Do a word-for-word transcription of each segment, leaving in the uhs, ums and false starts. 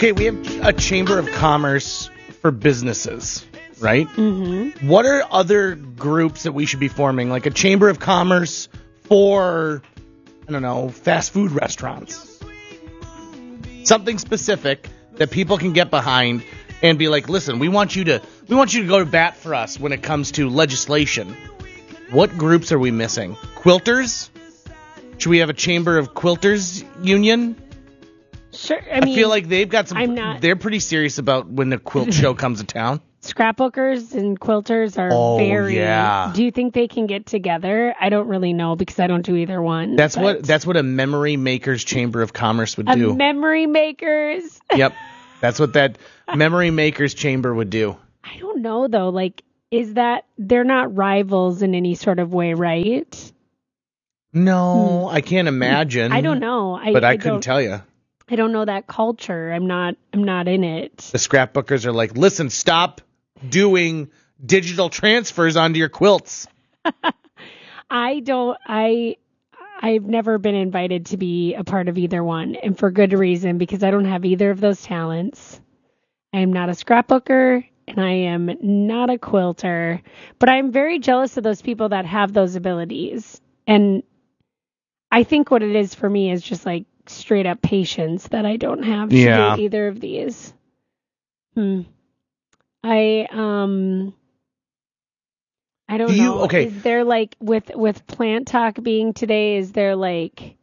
Okay, we have a Chamber of Commerce for businesses, right? Mm-hmm. What are other groups that we should be forming? Like a Chamber of Commerce for, I don't know, fast food restaurants. Something specific that people can get behind and be like, listen, we want you to we want you to go to bat for us when it comes to legislation. What groups are we missing? Quilters? Should we have a Chamber of Quilters Union? Sure. I mean, I feel like they've got some. I'm not- They're pretty serious about when the quilt show comes to town. Scrapbookers and quilters are Oh, very. yeah. Do you think they can get together? I don't really know because I don't do either one. That's but- what that's what a Memory Makers Chamber of Commerce would A do. memory makers. Yep, that's what that Memory Makers Chamber would do. I don't know though. Like, is that they're not rivals in any sort of way, right? No, I can't imagine. I don't know. I, but I, I couldn't don't- tell you. I don't know that culture. I'm not. I'm not in it. The scrapbookers are like, listen, stop doing digital transfers onto your quilts. I don't. I. I've never been invited to be a part of either one, and for good reason, because I don't have either of those talents. I am not a scrapbooker, and I am not a quilter, but I'm very jealous of those people that have those abilities. And I think what it is for me is just like straight up patience that I don't have to Yeah. do either of these. Hmm. I um. I don't Do you- know. okay. Is there like with with Plant Talk being today? Is there like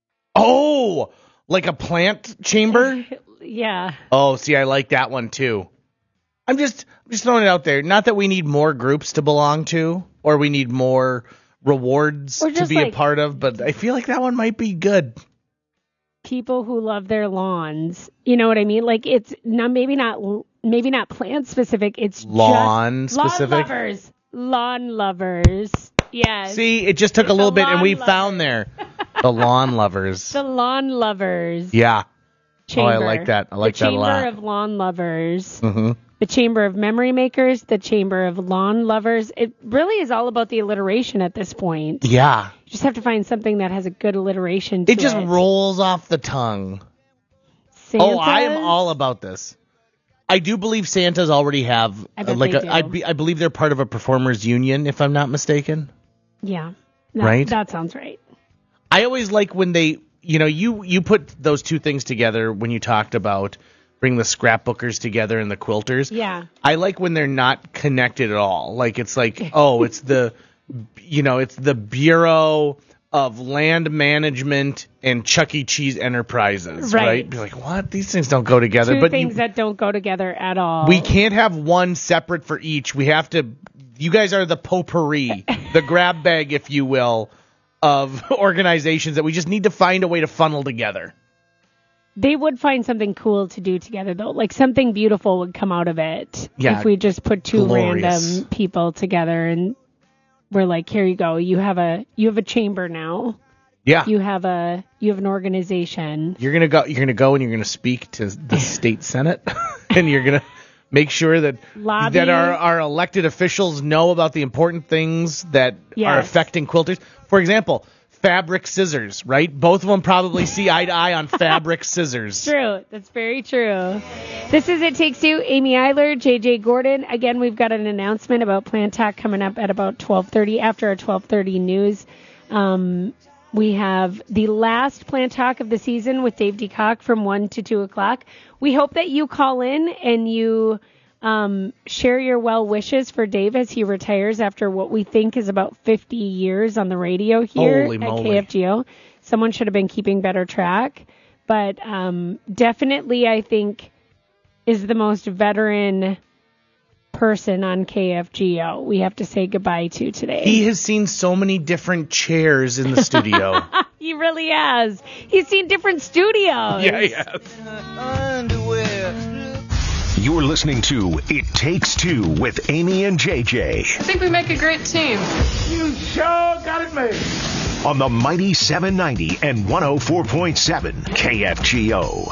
Oh, like a plant chamber? yeah? Oh, see, I like that one too. I'm just I'm just throwing it out there. Not that we need more groups to belong to, or we need more rewards Or to just be a like- part of, but I feel like that one might be good. People who love their lawns. You know what I mean? Like it's not maybe not maybe not plant specific. It's Lawn just specific? Lawn lovers. Lawn lovers. Yes. See, it just took It's a little the bit, and lawn we lovers. found there the lawn lovers. The lawn lovers. Yeah. Chamber. Oh, I like that. I like the that a lot. Chamber of Lawn Lovers. Mm-hmm. The Chamber of Memory Makers. The Chamber of Lawn Lovers. It really is all about the alliteration at this point. Yeah. You just have to find something that has a good alliteration to It just it. rolls off the tongue. Oh, I am all about this. I do believe Santas already have I bet uh, like they a, do. I, be, I believe they're part of a performers union, if I'm not mistaken. Yeah. No, Right? That sounds right. I always like when they, you know, you you put those two things together when you talked about bring the scrapbookers together and the quilters. Yeah. I like when they're not connected at all. Like it's like, oh, it's the, you know, it's the Bureau of Land Management and Chuck E. Cheese Enterprises, right? Right. Be like, what? These things don't go together. Two but things you, that don't go together at all. we can't have one separate for each. We have to. You guys are the potpourri, the grab bag, if you will, of organizations that we just need to find a way to funnel together. They would find something cool to do together, though. Like something beautiful would come out of it Yeah, if we just put two glorious. random people together and we're like, here you go. You have a you have a chamber now. Yeah. You have a you have an organization. You're gonna go. You're gonna go and you're gonna speak to the state senate, and you're gonna make sure that Lobby. that our, our elected officials know about the important things that are Yes. affecting quilters. For example, fabric scissors. Right? Both of them probably see eye to eye on fabric scissors. True. That's very true. This is It Takes Two. Amy Eiler, J J Gordon. Again, we've got an announcement about Plant Talk coming up at about twelve thirty after our twelve thirty news. Um, we have the last Plant Talk of the season with Dave DeCock from one to two o'clock. We hope that you call in and you um, share your well wishes for Dave as he retires after what we think is about fifty years on the radio here Holy at moly. K F G O. Someone should have been keeping better track. But um, definitely, I think, is the most veteran person on K F G O we have to say goodbye to today. He has seen so many different chairs in the studio. He really has. He's seen different studios. Yeah, yeah. You're listening to It Takes Two with Amy and J J I think we make a great team. You sure got it made. on the mighty seven ninety and one oh four point seven K F G O.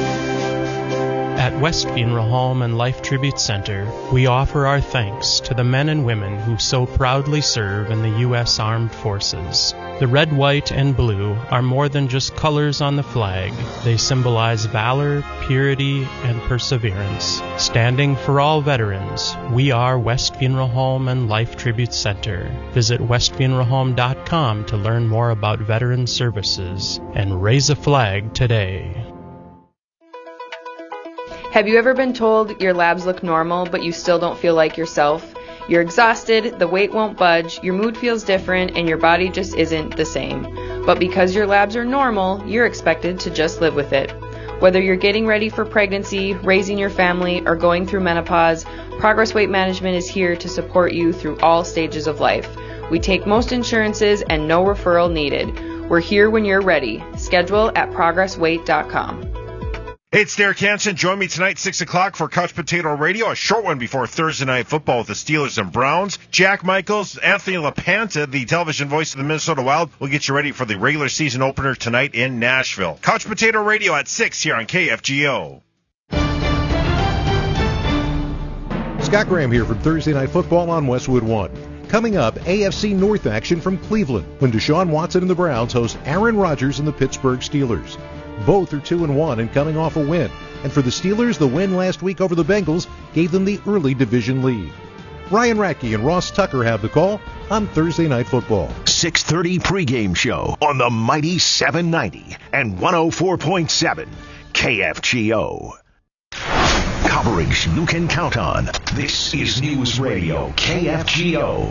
At West Funeral Home and Life Tribute Center, we offer our thanks to the men and women who so proudly serve in the U S Armed Forces. The red, white, and blue are more than just colors on the flag. They symbolize valor, purity, and perseverance. Standing for all veterans, we are West Funeral Home and Life Tribute Center. Visit west funeral home dot com to learn more about veteran services and raise a flag today. Have you ever been told your labs look normal, but you still don't feel like yourself? You're exhausted, the weight won't budge, your mood feels different, and your body just isn't the same. But because your labs are normal, you're expected to just live with it. Whether you're getting ready for pregnancy, raising your family, or going through menopause, Progress Weight Management is here to support you through all stages of life. We take most insurances and no referral needed. We're here when you're ready. Schedule at progress weight dot com. Hey, it's Derek Hansen. Join me tonight, six o'clock for Couch Potato Radio, a short one before Thursday Night Football with the Steelers and Browns. Jack Michaels, Anthony LaPanta, the television voice of the Minnesota Wild, will get you ready for the regular season opener tonight in Nashville. Couch Potato Radio at six here on K F G O. Scott Graham here from Thursday Night Football on Westwood One. Coming up, A F C North action from Cleveland when Deshaun Watson and the Browns host Aaron Rodgers and the Pittsburgh Steelers. Both are two and one and coming off a win. And for the Steelers, the win last week over the Bengals gave them the early division lead. Ryan Radke and Ross Tucker have the call on Thursday Night Football. six thirty pregame show on the mighty seven ninety and one oh four point seven K F G O. Coverage you can count on. This is News Radio K F G O.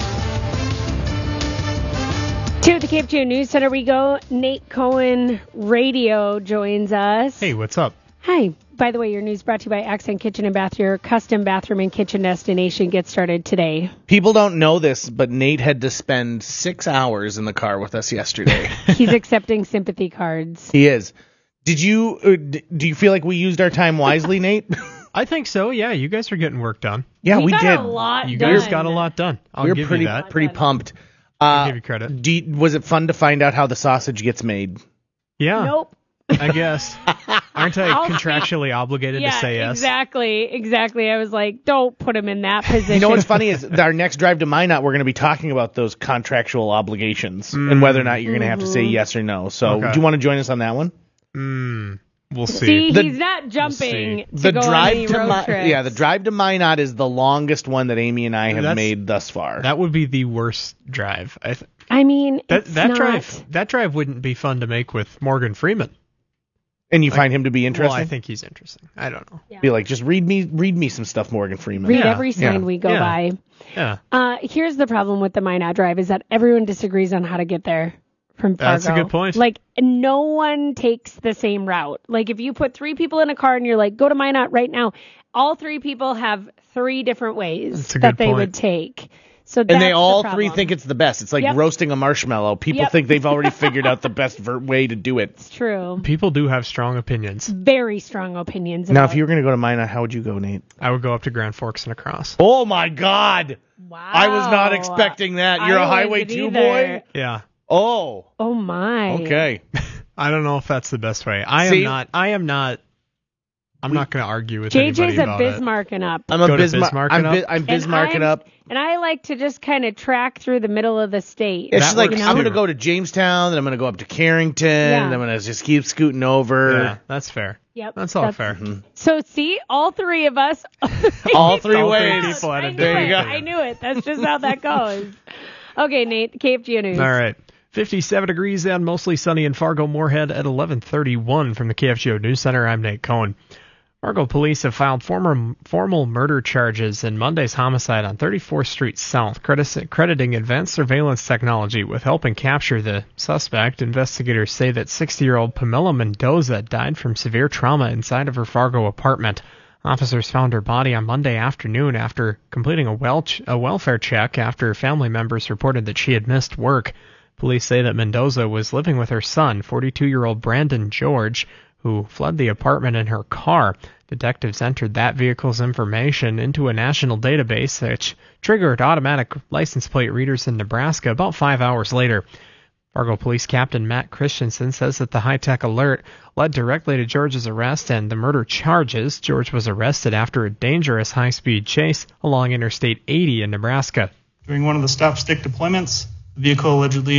To the K F G O News Center we go. Nate Cohen Radio joins us. Hey, what's up? Hi. By the way, your news brought to you by Accent Kitchen and Bath. Your custom bathroom and kitchen destination gets started today. People don't know this, but Nate had to spend six hours in the car with us yesterday. He's accepting sympathy cards. He is. Did you? Uh, d- do you feel like we used our time wisely, Nate? I think so. Yeah, you guys are getting work done. Yeah, we, we got did. A lot you done. guys got a lot done. I'll we were give pretty, you that. pretty pumped. Uh, I'll give you credit. Do you, was it fun to find out how the sausage gets made? Yeah. Nope. I guess. Aren't I I'll contractually obligated yeah, to say yes? exactly, exactly. I was like, don't put him in that position. You know what's funny is our next drive to Minot, we're going to be talking about those contractual obligations mm. and whether or not you're going to have to say yes or no. So Okay. do you want to join us on that one? Mm. We'll see. See, The- he's not jumping we'll to The go on drive any to road Mi- trips. yeah, the drive to Minot is the longest one that Amy and I have That's- made thus far. That would be the worst drive. I th- I mean, that it's that not... drive that drive wouldn't be fun to make with Morgan Freeman. and you like- find him to be interesting? Well, I think he's interesting. I don't know. Yeah. Be like, just read me, read me some stuff, Morgan Freeman. Read Yeah, every sign yeah, we go yeah. by. Yeah. Uh, here's the problem with the Minot Drive is that everyone disagrees on how to get there from Fargo. That's a good point. Like, no one takes the same route. Like, if you put three people in a car and you're like, go to Minot right now, all three people have three different ways That's a that good they point. would take. So And they that's all the three problem. think it's the best. It's like Yep. roasting a marshmallow. People Yep. think they've already figured out the best ver- way to do it. It's true. People do have strong opinions. Very strong opinions. Now, about if you were going to go to Minot, how would you go, Nate? I would go up to Grand Forks and across. Oh, my God. Wow. I was not expecting that. You're I a Highway wasn't two either. boy? Yeah. Oh, Oh, my. okay. I don't know if that's the best way. I See? am not. I am not. I'm not going to argue with J anybody J's a about it. Bismarcking up. I'm a Go to Bismarck. Bismarck I'm, it bi- up? I'm And Bismarcking I'm- up. And I like to just kind of track through the middle of the state. It's That just like, works I'm going to too. go to Jamestown, then I'm going to go up to Carrington, Yeah. then I'm going to just keep scooting over. Yeah, that's fair. Yep. That's all fair. So see, all three of us. All three All three ways. people had a I knew There you it. go. I knew it. That's just how that goes. Okay, Nate, K F G O News. All right. fifty-seven degrees and mostly sunny in Fargo Moorhead at eleven thirty-one from the K F G O News Center. I'm Nate Cohen. Fargo police have filed former, formal murder charges in Monday's homicide on thirty-fourth Street South, credit, crediting advanced surveillance technology with helping capture the suspect. Investigators say that sixty-year-old Pamela Mendoza died from severe trauma inside of her Fargo apartment. Officers found her body on Monday afternoon after completing a, wel- a welfare check after family members reported that she had missed work. Police say that Mendoza was living with her son, forty-two-year-old Brandon George, who fled the apartment in her car. Detectives entered that vehicle's information into a national database which triggered automatic license plate readers in Nebraska about five hours later. Fargo Police Captain Matt Christensen says that the high-tech alert led directly to George's arrest and the murder charges. George was arrested after a dangerous high-speed chase along Interstate eighty in Nebraska. During one of the stop stick deployments, the vehicle allegedly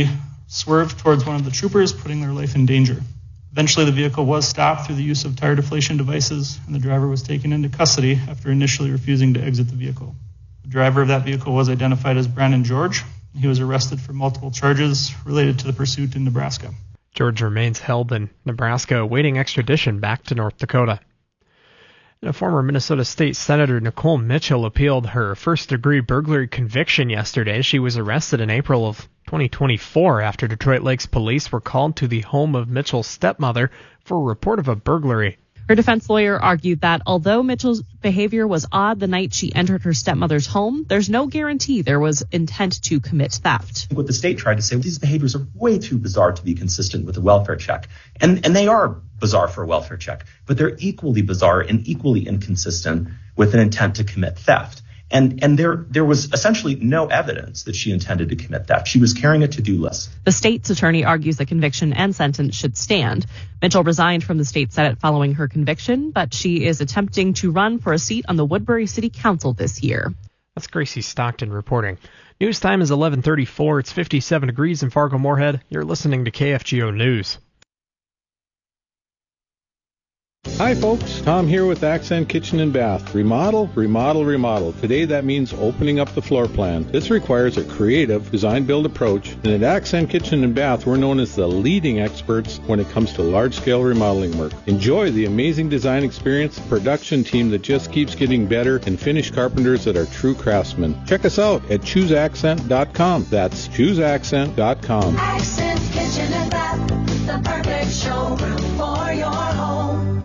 swerved towards one of the troopers, putting their life in danger. Eventually, the vehicle was stopped through the use of tire deflation devices, and the driver was taken into custody after initially refusing to exit the vehicle. The driver of that vehicle was identified as Brandon George. He was arrested for multiple charges related to the pursuit in Nebraska. George remains held in Nebraska, awaiting extradition back to North Dakota. And a former Minnesota State Senator Nicole Mitchell appealed her first-degree burglary conviction yesterday. She was arrested in April of twenty twenty-four after Detroit Lakes police were called to the home of Mitchell's stepmother for a report of a burglary. Her defense lawyer argued that although Mitchell's behavior was odd the night she entered her stepmother's home, there's no guarantee there was intent to commit theft. What the state tried to say, these behaviors are way too bizarre to be consistent with a welfare check. And, and they are bizarre for a welfare check, but they're equally bizarre and equally inconsistent with an intent to commit theft. And and there there was essentially no evidence that she intended to commit theft. She was carrying a to-do list. The state's attorney argues the conviction and sentence should stand. Mitchell resigned from the state Senate following her conviction, but she is attempting to run for a seat on the Woodbury City Council this year. That's Gracie Stockton reporting. News time is eleven thirty-four. It's fifty-seven degrees in Fargo-Moorhead. You're listening to K F G O News. Hi folks, Tom here with Accent Kitchen and Bath. Remodel, remodel, remodel. Today that means opening up the floor plan. This requires a creative design-build approach, and at Accent Kitchen and Bath we're known as the leading experts when it comes to large-scale remodeling work. Enjoy the amazing design experience, production team that just keeps getting better, and finished carpenters that are true craftsmen. Check us out at choose accent dot com. That's choose accent dot com. Accent Kitchen and Bath, the perfect showroom for your home.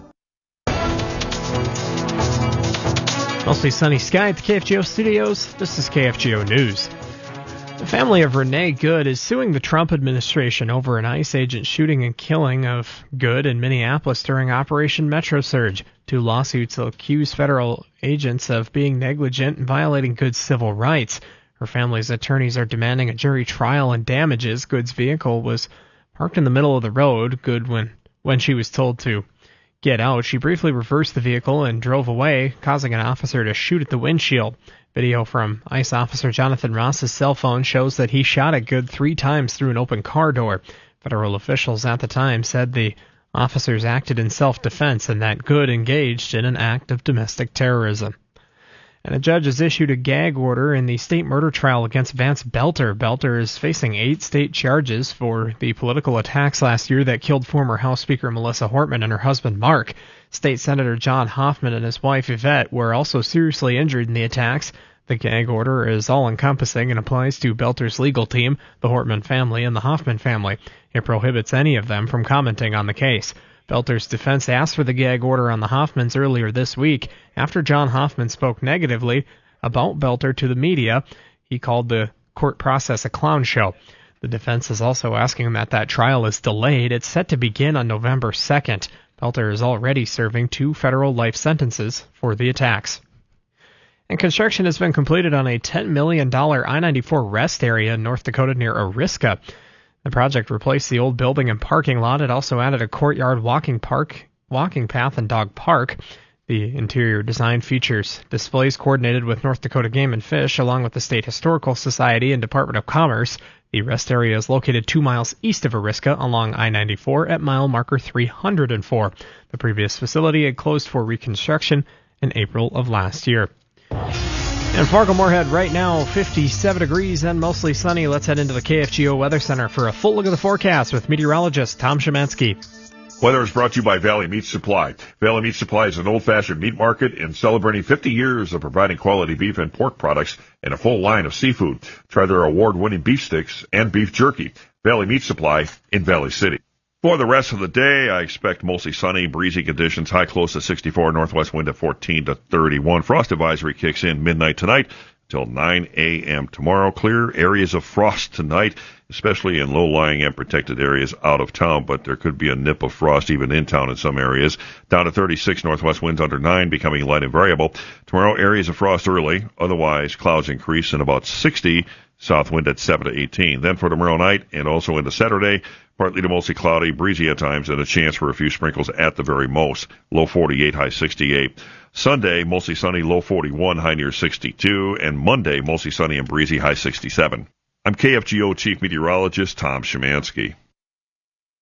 Mostly sunny sky at the K F G O studios. This is K F G O News. The family of Renee Good is suing the Trump administration over an ICE agent shooting and killing of Good in Minneapolis during Operation Metro Surge. Two lawsuits accuse federal agents of being negligent and violating Good's civil rights. Her family's attorneys are demanding a jury trial and damages. Good's vehicle was parked in the middle of the road. Good, when, when she was told to get out, she briefly reversed the vehicle and drove away, causing an officer to shoot at the windshield. Video from ICE officer Jonathan Ross's cell phone shows that he shot at Good three times through an open car door. Federal officials at the time said the officers acted in self-defense and that Good engaged in an act of domestic terrorism. And a judge has issued a gag order in the state murder trial against Vance Belter. Belter is facing eight state charges for the political attacks last year that killed former House Speaker Melissa Hortman and her husband Mark. State Senator John Hoffman and his wife Yvette were also seriously injured in the attacks. The gag order is all-encompassing and applies to Belter's legal team, the Hortman family, and the Hoffman family. It prohibits any of them from commenting on the case. Belter's defense asked for the gag order on the Hoffmans earlier this week after John Hoffman spoke negatively about Belter to the media. He called the court process a clown show. The defense is also asking that that trial is delayed. It's set to begin on November second. Belter is already serving two federal life sentences for the attacks. And construction has been completed on a ten million dollars I ninety-four rest area in North Dakota near Ariska. The project replaced the old building and parking lot. It also added a courtyard, walking park, walking path, and dog park. The interior design features displays coordinated with North Dakota Game and Fish, along with the State Historical Society and Department of Commerce. The rest area is located two miles east of Ariska along I ninety-four at mile marker three hundred four. The previous facility had closed for reconstruction in April of last year. And Fargo-Moorhead right now, fifty-seven degrees and mostly sunny. Let's head into the K F G O Weather Center for a full look at the forecast with meteorologist Tom Szymanski. Weather is brought to you by Valley Meat Supply. Valley Meat Supply is an old-fashioned meat market and celebrating fifty years of providing quality beef and pork products and a full line of seafood. Try their award-winning beef sticks and beef jerky. Valley Meat Supply in Valley City. For the rest of the day, I expect mostly sunny, breezy conditions, high close to sixty-four, northwest wind at fourteen to thirty-one. Frost advisory kicks in midnight tonight till nine a.m. tomorrow. Clear areas of frost tonight, especially in low-lying and protected areas out of town, but there could be a nip of frost even in town in some areas. Down to thirty-six, northwest winds under nine, becoming light and variable. Tomorrow, areas of frost early, otherwise clouds increase, and about sixty, south wind at seven to eighteen. Then for tomorrow night and also into Saturday, partly to mostly cloudy, breezy at times, and a chance for a few sprinkles at the very most. Low forty-eight, high sixty-eight. Sunday, mostly sunny, low forty-one, high near sixty-two. And Monday, mostly sunny and breezy, high sixty-seven. I'm K F G O Chief Meteorologist Tom Szymanski.